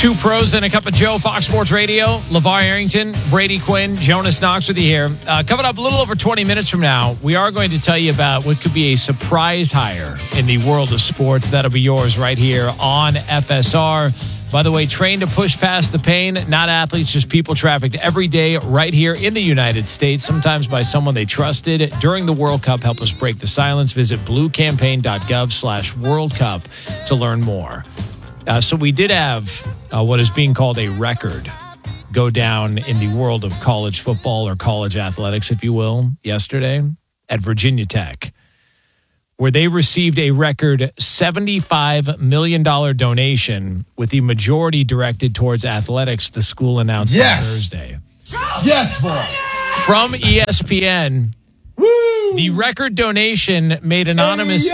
Two pros and a cup of Joe, Fox Sports Radio. LeVar Arrington, Brady Quinn, Jonas Knox with you here. Coming up a little over 20 minutes from now, we are going to tell you about what could be a surprise hire in the world of sports. That'll be yours right here on FSR. By the way, trained to push past the pain, not athletes, just people trafficked every day right here in the United States, sometimes by someone they trusted during the World Cup. Help us break the silence. Visit bluecampaign.gov/World Cup to learn more. So we did have what is being called a record go down in the world of college football or college athletics, if you will, yesterday at Virginia Tech, where they received a record $75 million donation, with the majority directed towards athletics, the school announced on Thursday. Yes, boy. From ESPN, the record donation made anonymously.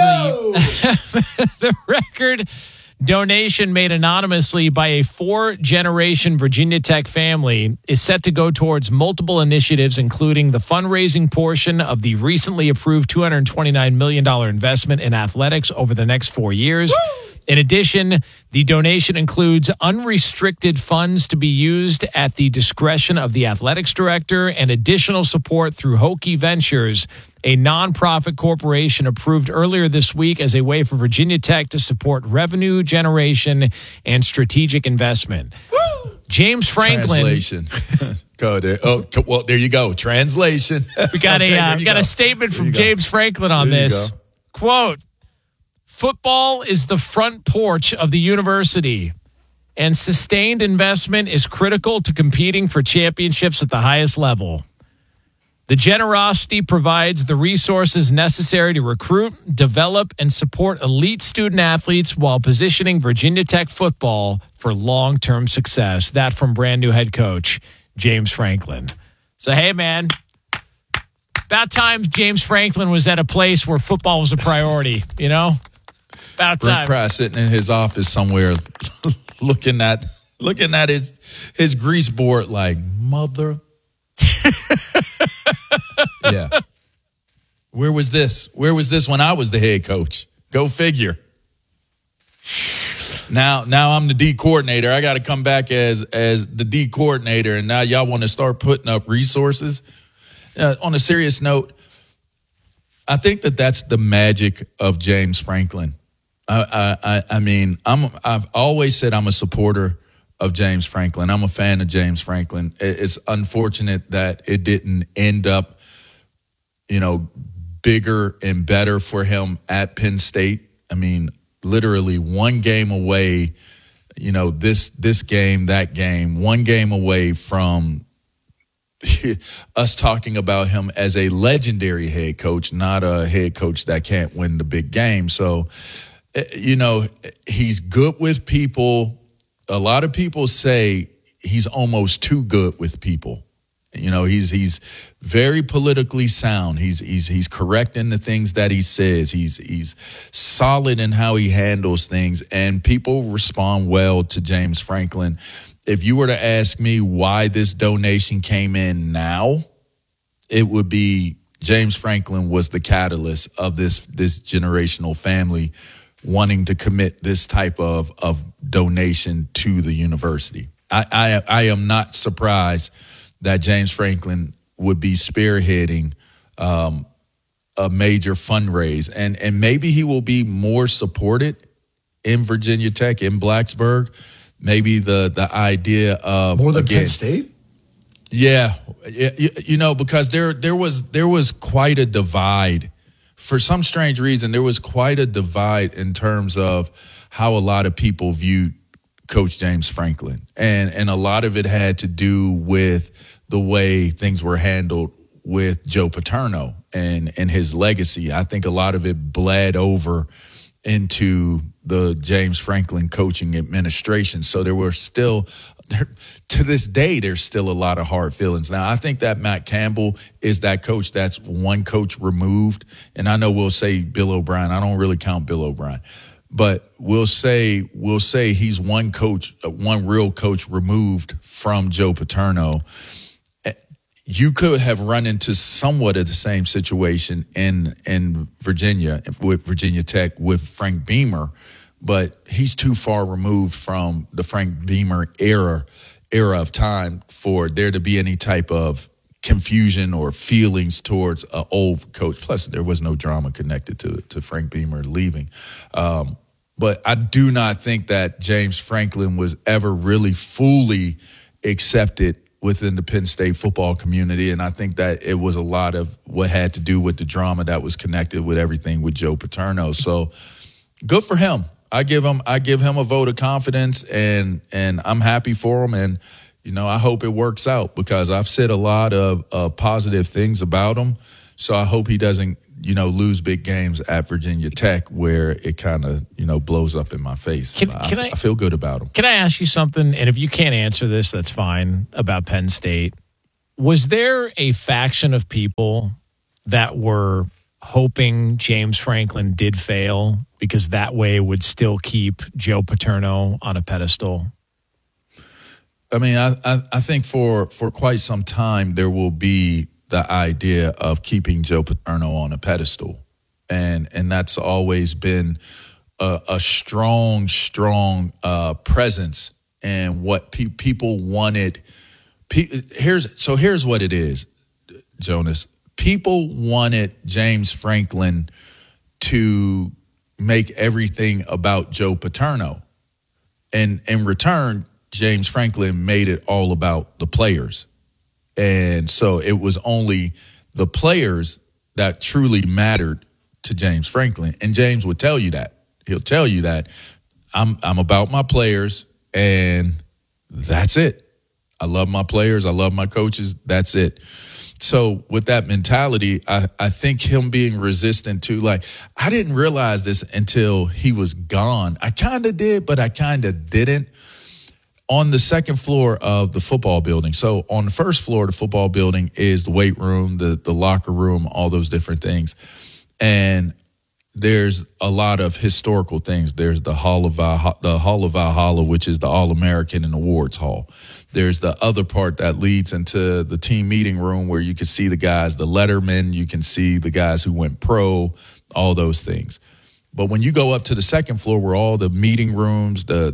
The record donation made anonymously by a 4-generation Virginia Tech family is set to go towards multiple initiatives, including the fundraising portion of the recently approved $229 million investment in athletics over the next 4 years. In addition, the donation includes unrestricted funds to be used at the discretion of the athletics director and additional support through Hokie Ventures, a nonprofit corporation approved earlier this week as a way for Virginia Tech to support revenue generation and strategic investment. James Franklin. Translation. Go there. Oh, well, there you go. Translation. We got a statement from James Franklin on this. Quote, "Football is the front porch of the university, and sustained investment is critical to competing for championships at the highest level. The generosity provides the resources necessary to recruit, develop, and support elite student athletes while positioning Virginia Tech football for long-term success." That from brand new head coach James Franklin. So, hey, man, about time James Franklin was at a place where football was a priority, you know? About time. Brent Price sitting in his office somewhere looking at his grease board like, mother. Yeah. Where was this? Where was this when I was the head coach? Go figure. Now I'm the D coordinator. I got to come back as the D coordinator, and now y'all want to start putting up resources. On a serious note, I think that's the magic of James Franklin. I mean, I've always said I'm a supporter of James Franklin. I'm a fan of James Franklin. It's unfortunate that it didn't end up, bigger and better for him at Penn State. I mean, literally one game away, this game, that game, one game away from us talking about him as a legendary head coach, not a head coach that can't win the big game. So, he's good with people. A lot of people say he's almost too good with people. He's very politically sound. He's correct in the things that he says. He's solid in how he handles things, and people respond well to James Franklin. If you were to ask me why this donation came in now, it would be James Franklin was the catalyst of this generational family wanting to commit this type of donation to the university. I am not surprised that James Franklin would be spearheading a major fundraise. And maybe he will be more supported in Virginia Tech, in Blacksburg. Maybe the idea of more than Penn State? Yeah. Because there was quite a divide. For some strange reason, there was quite a divide in terms of how a lot of people viewed Coach James Franklin. And a lot of it had to do with the way things were handled with Joe Paterno and his legacy. I think a lot of it bled over into the James Franklin coaching administration. So there were still, to this day, there's still a lot of hard feelings. Now, I think that Matt Campbell is that coach that's one coach removed. And I know we'll say Bill O'Brien. I don't really count Bill O'Brien. But we'll say he's one real coach removed from Joe Paterno. You could have run into somewhat of the same situation in Virginia with Virginia Tech with Frank Beamer, but he's too far removed from the Frank Beamer era of time for there to be any type of confusion or feelings towards an old coach. Plus, there was no drama connected to Frank Beamer leaving. But I do not think that James Franklin was ever really fully accepted within the Penn State football community. And I think that it was a lot of what had to do with the drama that was connected with everything with Joe Paterno. So good for him. I give him a vote of confidence, and I'm happy for him. And, I hope it works out because I've said a lot of positive things about him. So I hope he doesn't, lose big games at Virginia Tech where it kind of, blows up in my face. I feel good about him. Can I ask you something? And if you can't answer this, that's fine, about Penn State. Was there a faction of people that were hoping James Franklin did fail because that way it would still keep Joe Paterno on a pedestal? I mean, I think for quite some time there will be the idea of keeping Joe Paterno on a pedestal. And that's always been a strong presence and what people wanted. Here's what it is, Jonas. People wanted James Franklin to make everything about Joe Paterno. And in return, James Franklin made it all about the players. And so it was only the players that truly mattered to James Franklin. And James would tell you that. He'll tell you that I'm about my players, and that's it. I love my players. I love my coaches. That's it. So with that mentality, I think him being resistant to, I didn't realize this until he was gone. I kind of did, but I kind of didn't. On the second floor of the football building. So on the first floor of the football building is the weight room, the locker room, all those different things. And there's a lot of historical things. There's the Hall of Valhalla, which is the All-American and Awards Hall. There's the other part that leads into the team meeting room where you can see the guys, the lettermen, you can see the guys who went pro, all those things. But when you go up to the second floor where all the meeting rooms, the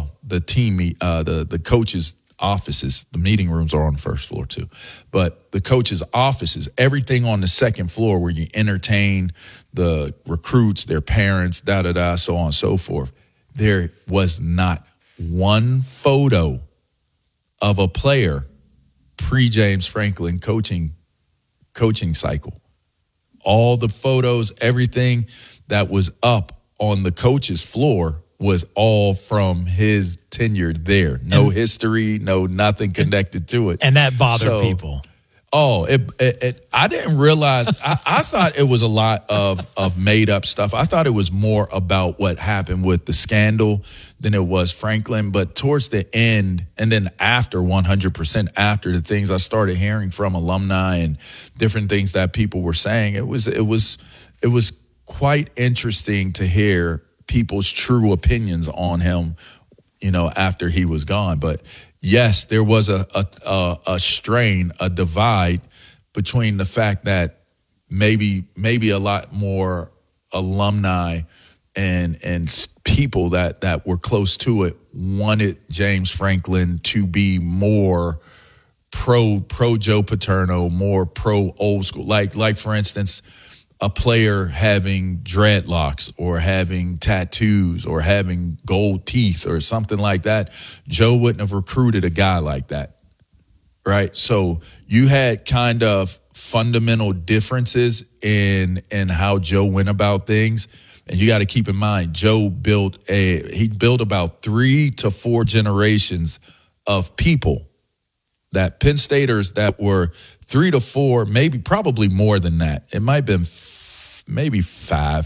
coaches' offices, the meeting rooms are on the first floor too. But the coaches' offices, everything on the second floor where you entertain the recruits, their parents, so on and so forth. There was not one photo of a player pre-James Franklin coaching cycle. All the photos, everything that was up on the coach's floor was all from his tenure there. No history, no nothing connected to it. And that bothered people. Oh, I didn't realize. I thought it was a lot of made up stuff. I thought it was more about what happened with the scandal than it was Franklin. But towards the end, and then after 100% after the things I started hearing from alumni and different things that people were saying, it was quite interesting to hear people's true opinions on him, after he was gone. But yes, there was a strain, a divide between the fact that maybe a lot more alumni and people that were close to it wanted James Franklin to be more pro Joe Paterno, more pro old school. Like for instance, a player having dreadlocks or having tattoos or having gold teeth or something like that. Joe wouldn't have recruited a guy like that, right? So you had kind of fundamental differences in how Joe went about things. And you got to keep in mind, Joe built about 3 to 4 generations of people, that Penn Staters that were 3 to 4, probably more than that. It might have been maybe 4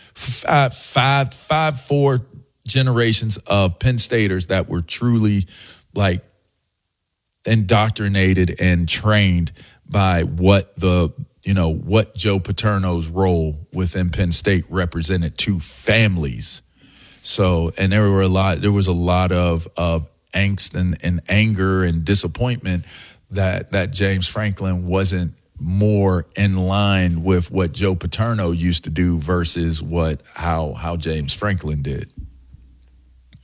generations of Penn Staters that were truly indoctrinated and trained by what Joe Paterno's role within Penn State represented to families. So, and there was a lot of angst and anger and disappointment that James Franklin wasn't more in line with what Joe Paterno used to do versus how James Franklin did.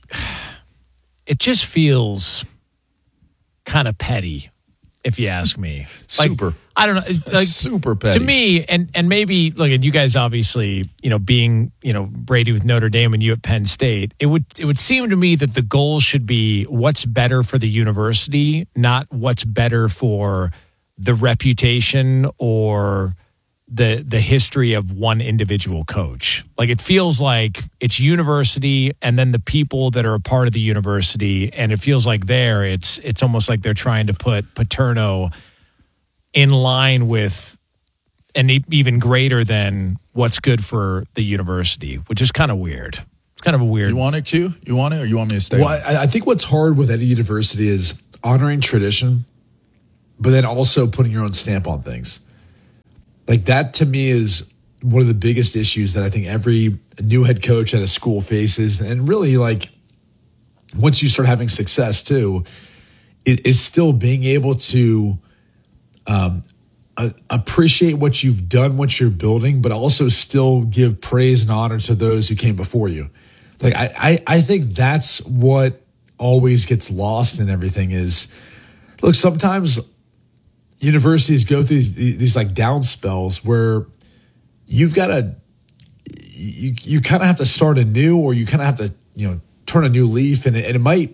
it just feels kind of petty, if you ask me. Super. I don't know. Like, super petty. To me, and maybe, look, and you guys obviously, being, Brady with Notre Dame and you at Penn State, it would seem to me that the goal should be what's better for the university, not what's better for the reputation or the history of one individual coach. Like, it feels like it's university and then the people that are a part of the university, and it feels like it's almost like they're trying to put Paterno in line with and even greater than what's good for the university, which is kind of weird. It's kind of a weird. You want it, Q? You want it, or you want me to stay? Well, I think what's hard with any university is honoring tradition, but then also putting your own stamp on things. Like, that to me is one of the biggest issues that I think every new head coach at a school faces. And really, like, once you start having success too, it is still being able to appreciate what you've done, what you're building, but also still give praise and honor to those who came before you. Like, I think that's what always gets lost in everything is, look, sometimes universities go through these like down spells where you've got to, you kind of have to start anew, or you kind of have to, turn a new leaf, and it might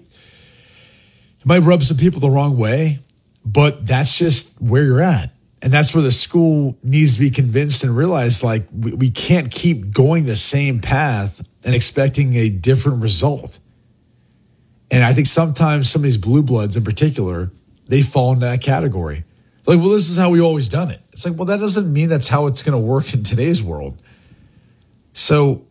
rub some people the wrong way, but that's just where you're at. And that's where the school needs to be convinced and realize, like, we can't keep going the same path and expecting a different result. And I think sometimes some of these blue bloods in particular, they fall into that category. Like, well, this is how we've always done it. It's like, well, that doesn't mean that's how it's going to work in today's world. So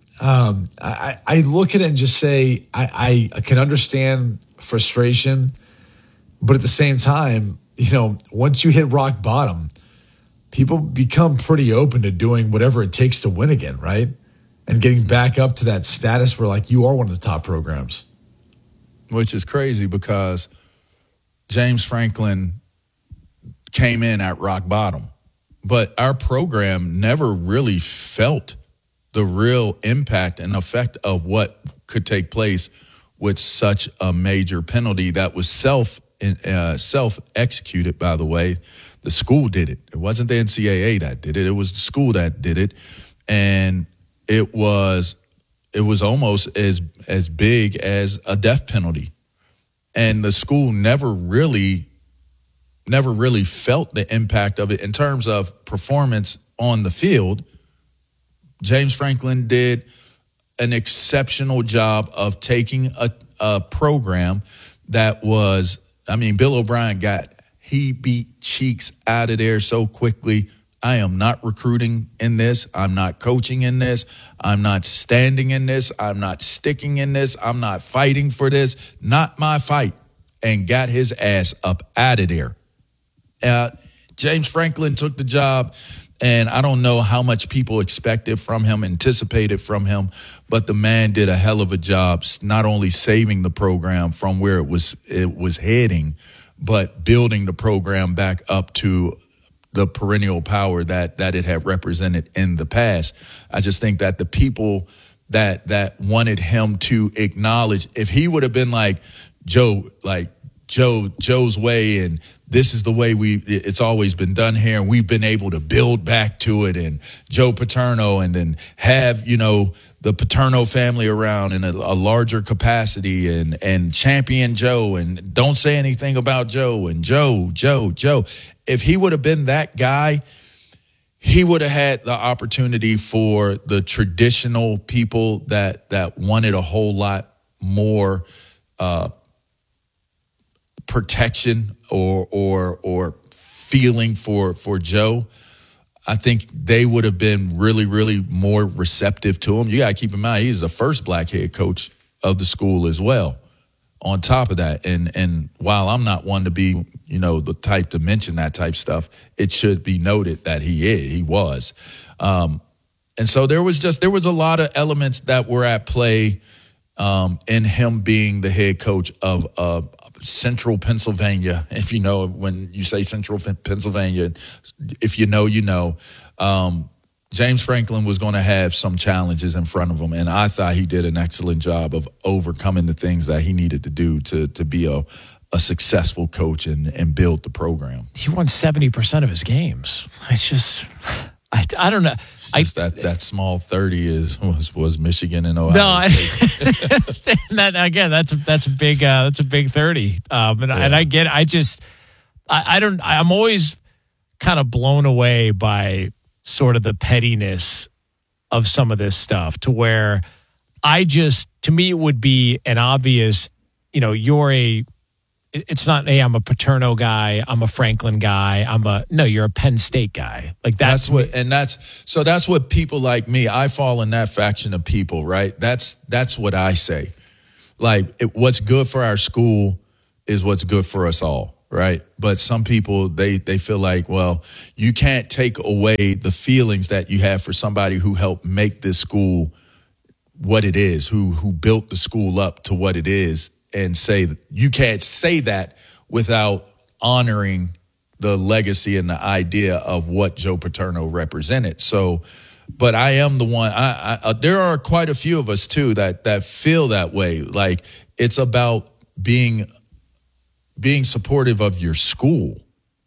I look at it and just say, I can understand frustration, but at the same time, once you hit rock bottom, people become pretty open to doing whatever it takes to win again, right? And getting back up to that status where, like, you are one of the top programs. Which is crazy because James Franklin came in at rock bottom, but our program never really felt the real impact and effect of what could take place with such a major penalty that was self-executed, by the way. The school did it. It wasn't the NCAA that did it. It was the school that did it. And it was almost as big as a death penalty. And the school never really felt the impact of it in terms of performance on the field. James Franklin did an exceptional job of taking a program that was, Bill O'Brien he beat Cheeks out of there so quickly. I am not recruiting in this. I'm not coaching in this. I'm not standing in this. I'm not sticking in this. I'm not fighting for this. Not my fight. And got his ass up out of there. James Franklin took the job, and I don't know how much people expected from him, anticipated from him, but the man did a hell of a job, not only saving the program from where it was heading, but building the program back up to the perennial power that it had represented in the past. I just think that the people that wanted him to acknowledge, if he would have been like Joe's way, and this is the way it's always been done here, and we've been able to build back to it, and Joe Paterno, and then have, the Paterno family around in a larger capacity, and champion Joe, and don't say anything about Joe, and Joe. If he would have been that guy, he would have had the opportunity for the traditional people that wanted a whole lot more protection or feeling for Joe. I think they would have been really, really more receptive to him. You got to keep in mind, he's the first black head coach of the school as well. On top of that, and while I'm not one to be, the type to mention that type stuff, it should be noted that he was. And so there was a lot of elements that were at play in him being the head coach of Central Pennsylvania. If you know, when you say Central Pennsylvania, if you know, James Franklin was going to have some challenges in front of him, and I thought he did an excellent job of overcoming the things that he needed to do to be a successful coach and build the program. He won 70% of his games. It's just, I don't know. It's just that small 30 was Michigan and Ohio State. That's a big 30. And I get. I'm always kind of blown away by sort of the pettiness of some of this stuff, to where to me it would be an obvious, it's not, hey, I'm a Paterno guy, I'm a Franklin guy, you're a Penn State guy. Like that's what people like me, I fall in that faction of people, right? That's what I say. Like what's good for our school is what's good for us all. Right. But some people, they feel like, well, you can't take away the feelings that you have for somebody who helped make this school what it is, who built the school up to what it is, and say you can't say that without honoring the legacy and the idea of what Joe Paterno represented. So, but I am the one, there are quite a few of us too that feel that way. Like it's about being supportive of your school.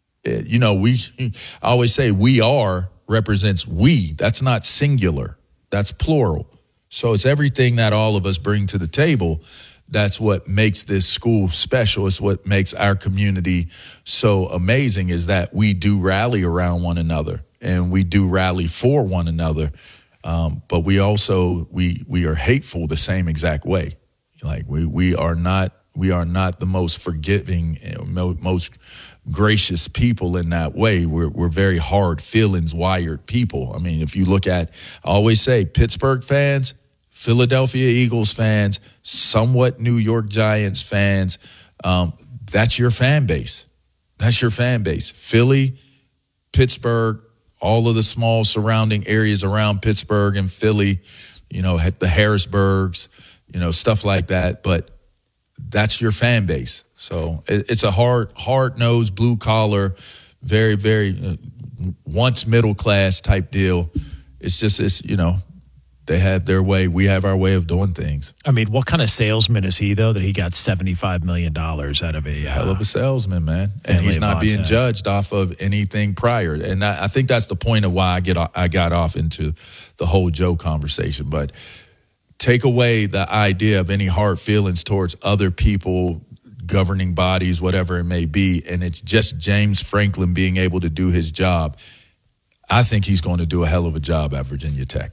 I always say we are represents we. That's not singular. That's plural. So it's everything that all of us bring to the table. That's what makes this school special. It's what makes our community so amazing, is that we do rally around one another and we do rally for one another. But we also, we are hateful the same exact way. Like we are not the most forgiving, most gracious people in that way. We're very hard feelings wired people. I mean, if you look at, I always say Pittsburgh fans, Philadelphia Eagles fans, somewhat New York Giants fans, that's your fan base. That's your fan base. Philly, Pittsburgh, all of the small surrounding areas around Pittsburgh and Philly, the Harrisburgs, stuff like that. But that's your fan base. So it's a hard-nosed, blue-collar, very, very once middle-class type deal. It's they have their way. We have our way of doing things. I mean, what kind of salesman is he, though, that he got $75 million out of a hell of a salesman, man. And he's not being judged off of anything prior. And I think that's the point of why I got off into the whole Joe conversation. But take away the idea of any hard feelings towards other people, governing bodies, whatever it may be, and it's just James Franklin being able to do his job. I think he's going to do a hell of a job at Virginia Tech.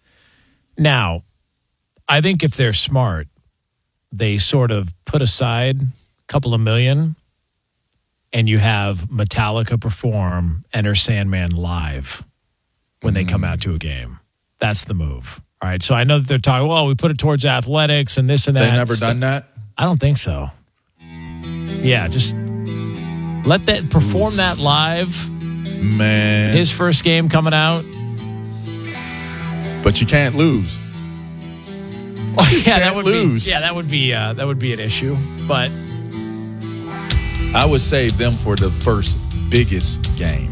Now, I think if they're smart, they sort of put aside a couple of million and you have Metallica perform Enter Sandman live when they come out to a game. That's the move. All right, so I know that they're talking, well, we put it towards athletics and this and that. They've never done that? I don't think so. Yeah, just let that perform that live. Man. His first game coming out. But you can't lose. Oh, yeah, that would lose. That would be an issue. But I would save them for the first biggest game.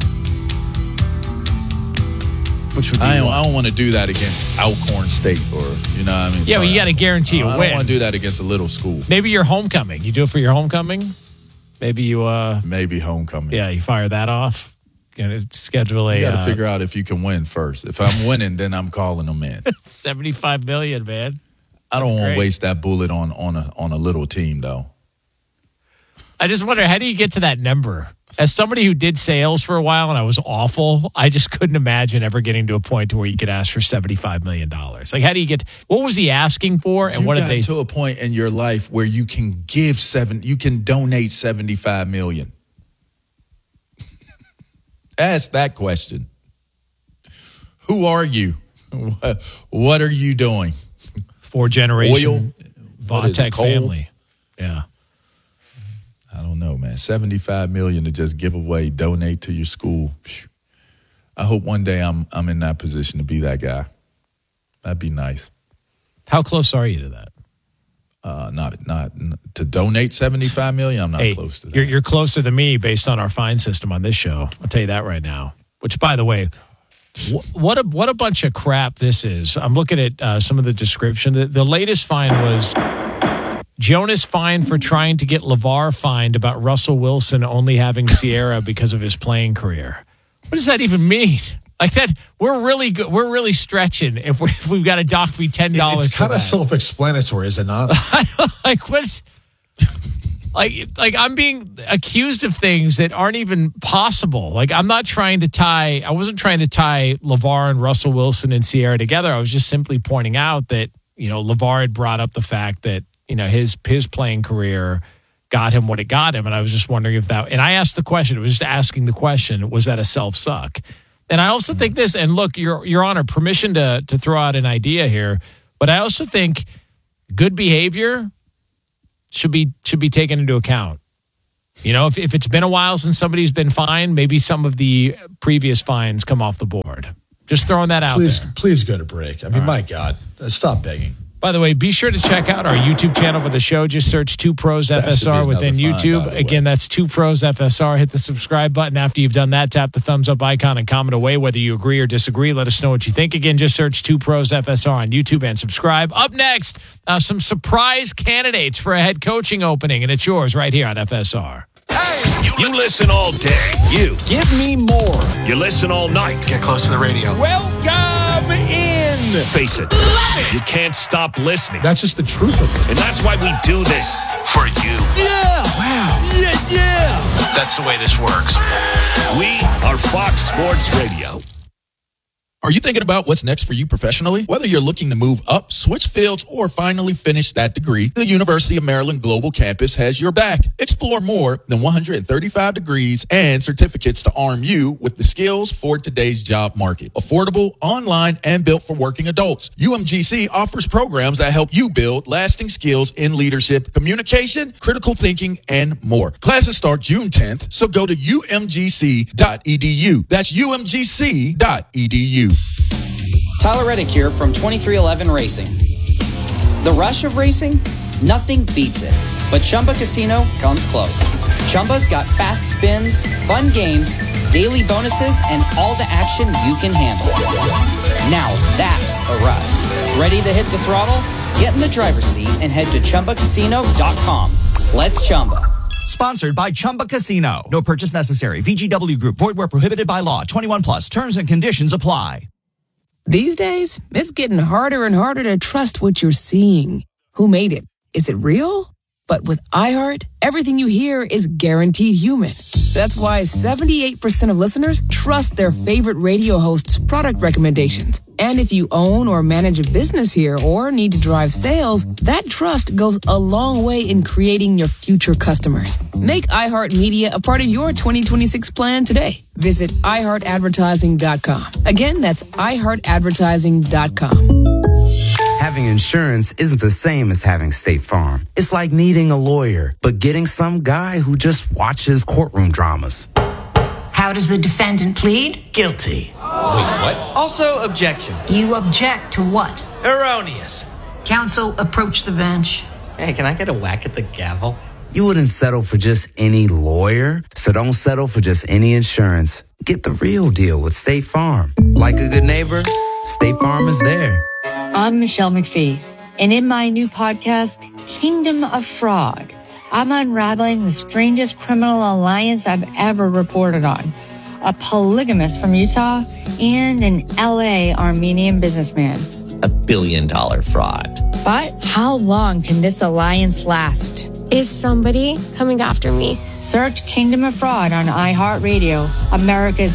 Which would be I don't want to do that against Alcorn State or, what I mean? Yeah, well, you got to guarantee a win. I don't want to do that against a little school. Maybe your homecoming. You do it for your homecoming? Maybe you... Maybe homecoming. Yeah, you fire that off. Schedule a... You got to figure out if you can win first. If I'm winning, then I'm calling them in. $75 million, man. I don't want to waste that bullet on a little team, though. I just wonder, how do you get to that number? As somebody who did sales for a while and I was awful, I just couldn't imagine ever getting to a point to where you could ask for $75 million. Like, how do you get... What was he asking for, and what did they... You got to a point in your life where you can you can donate $75 million. Ask that question. Who are you? What are you doing? 4-generation Vautech family. Yeah. I don't know, man. $75 million to just give away, donate to your school. I hope one day I'm in that position to be that guy. That'd be nice. How close are you to that? Not to donate $75 million. I'm not close to that. You're closer than me based on our fine system on this show. I'll tell you that right now. Which, by the way, What a bunch of crap this is. I'm looking at some of the description. The latest fine was Jonas fined for trying to get LeVar fined about Russell Wilson only having Sierra because of his playing career. What does that even mean? Like that, we're really good. We're really stretching if we've got to dock me $10. It's kind of self-explanatory, is it not? Like what's like I'm being accused of things that aren't even possible. Like I wasn't trying to tie LeVar and Russell Wilson and Sierra together. I was just simply pointing out that, LeVar had brought up the fact that, his playing career got him what it got him. And I was just wondering if that, and I asked the question, it was just asking the question, was that a self-suck? And I also think this, and look, Your Honor, permission to throw out an idea here, but I also think good behavior should be taken into account. If it's been a while since somebody's been fined, maybe some of the previous fines come off the board. Just throwing that out there. Please go to break. I mean, my God, stop begging. By the way, be sure to check out our YouTube channel for the show. Just search 2 Pros FSR within YouTube. Again, that's 2 Pros FSR. Hit the subscribe button. After you've done that, tap the thumbs up icon and comment away whether you agree or disagree. Let us know what you think. Again, just search 2 Pros FSR on YouTube and subscribe. Up next, some surprise candidates for a head coaching opening, and it's yours right here on FSR. You listen all day. You Give me more. You listen all night. Get close to the radio. Welcome in. Face it. You can't stop listening. That's just the truth of it. And that's why we do this for you. Yeah. Wow. Yeah. That's the way this works. We are Fox Sports Radio. Are you thinking about what's next for you professionally? Whether you're looking to move up, switch fields, or finally finish that degree, the University of Maryland Global Campus has your back. Explore more than 135 degrees and certificates to arm you with the skills for today's job market. Affordable, online, and built for working adults. UMGC offers programs that help you build lasting skills in leadership, communication, critical thinking, and more. Classes start June 10th, so go to umgc.edu. That's umgc.edu. Tyler Reddick here from 2311 Racing. The rush of racing? Nothing beats it. But Chumba Casino comes close. Chumba's got fast spins, fun games, daily bonuses, and all the action you can handle. Now that's a ride. Ready to hit the throttle? Get in the driver's seat and head to ChumbaCasino.com. Let's Chumba. Sponsored by Chumba Casino. No purchase necessary. VGW Group. Void where prohibited by law. 21 plus. Terms and conditions apply. These days, it's getting harder and harder to trust what you're seeing. Who made it? Is it real? But with iHeart, everything you hear is guaranteed human. That's why 78% of listeners trust their favorite radio host's product recommendations. And if you own or manage a business here or need to drive sales, that trust goes a long way in creating your future customers. Make iHeartMedia a part of your 2026 plan today. Visit iHeartAdvertising.com. Again, that's iHeartAdvertising.com. Having insurance isn't the same as having State Farm. It's like needing a lawyer, but getting some guy who just watches courtroom dramas. How does the defendant plead? Guilty. Wait, what? Also, objection. You object to what? Erroneous. Counsel, approach the bench. Hey, can I get a whack at the gavel? You wouldn't settle for just any lawyer, so don't settle for just any insurance. Get the real deal with State Farm. Like a good neighbor, State Farm is there. I'm Michelle McPhee, and in my new podcast, Kingdom of Fraud, I'm unraveling the strangest criminal alliance I've ever reported on. A polygamist from Utah and an LA Armenian businessman. $1 billion fraud. But how long can this alliance last? Is somebody coming after me? Search Kingdom of Fraud on iHeartRadio, America's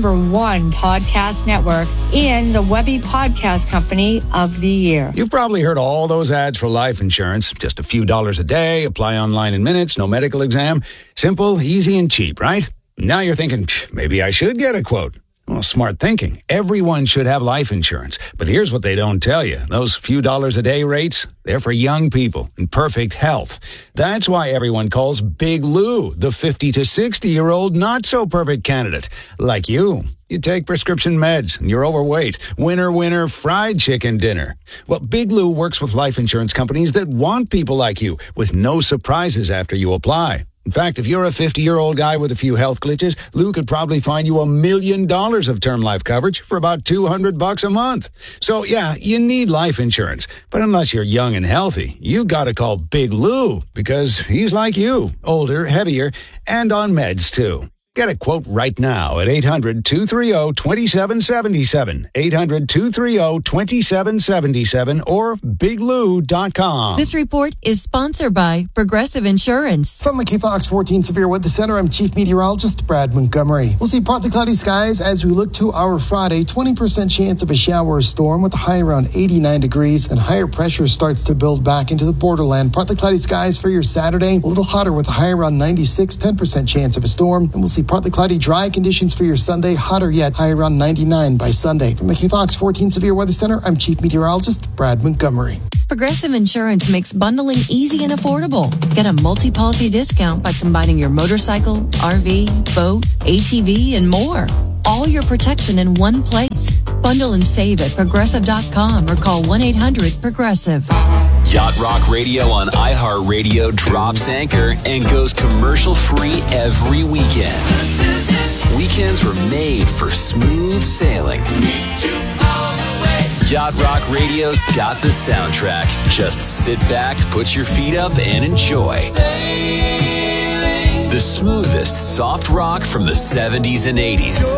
#1 podcast network, and the Webby Podcast Company of the Year. You've probably heard all those ads for life insurance. Just a few dollars a day, apply online in minutes, no medical exam. Simple, easy, and cheap, right? Now you're thinking, maybe I should get a quote. Well, smart thinking. Everyone should have life insurance. But here's what they don't tell you. Those few dollars a day rates, they're for young people in perfect health. That's why everyone calls Big Lou the 50 to 60-year-old not-so-perfect candidate. Like you. You take prescription meds and you're overweight. Winner, winner, fried chicken dinner. Well, Big Lou works with life insurance companies that want people like you with no surprises after you apply. In fact, if you're a 50-year-old guy with a few health glitches, Lou could probably find you $1 million of term life coverage for about $200 a month. So, yeah, you need life insurance. But unless you're young and healthy, you gotta call Big Lou, because he's like you, older, heavier, and on meds, too. Get a quote right now at 800-230-2777, 800-230-2777, or biglou.com. This report is sponsored by Progressive Insurance. From the KFOX 14 Severe Weather Center, I'm Chief Meteorologist Brad Montgomery. We'll see partly cloudy skies as we look to our Friday. 20% chance of a shower or storm with a high around 89 degrees, and higher pressure starts to build back into the borderland. Partly cloudy skies for your Saturday. A little hotter with a high around 96, 10% chance of a storm. And we'll see partly cloudy, dry conditions for your Sunday. Hotter yet, high around 99 by Sunday. From the KFOX 14 Severe Weather Center, I'm Chief Meteorologist Brad Montgomery. Progressive Insurance makes bundling easy and affordable. Get a multi-policy discount by combining your motorcycle, RV, boat, ATV, and more. All your protection in one place. Bundle and save at Progressive.com or call 1-800-PROGRESSIVE. Yacht Rock Radio on iHeartRadio drops anchor and goes commercial-free every weekend. Weekends were made for smooth sailing. Yacht Rock Radio's got the soundtrack. Just sit back, put your feet up, and enjoy. The smoothest soft rock from the 70s and 80s.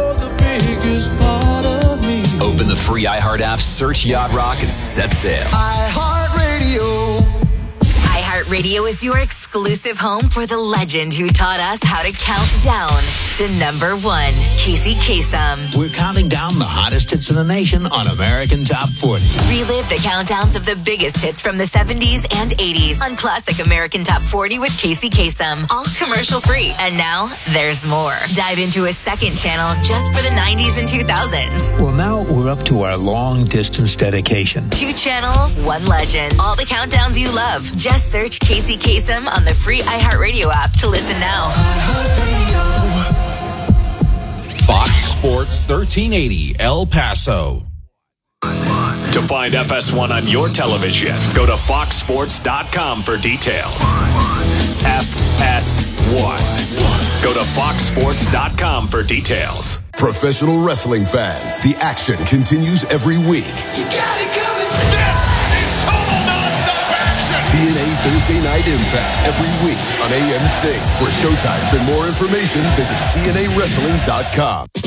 Open the free iHeart app, search Yacht Rock, and set sail. iHeartRadio. iHeartRadio is your exclusive home for the legend who taught us how to count down to number one, Casey Kasem. We're counting down the hottest hits in the nation on American Top 40. Relive the countdowns of the biggest hits from the 70s and 80s on classic American Top 40 with Casey Kasem. All commercial free. And now there's more. Dive into a second channel just for the 90s and 2000s. Well, now we're up to our long distance dedication. 2 channels, 1 legend. All the countdowns you love. Just search Casey Kasem on the free iHeartRadio app to listen now. Fox Sports 1380 El Paso. To find FS1 on your television, go to foxsports.com for details. FS1. Go to foxsports.com for details. Professional wrestling fans, the action continues every week. You got it coming. This is total non-stop action. TNA Thursday Night Impact every week on AMC. For showtimes and more information, visit TNAWrestling.com.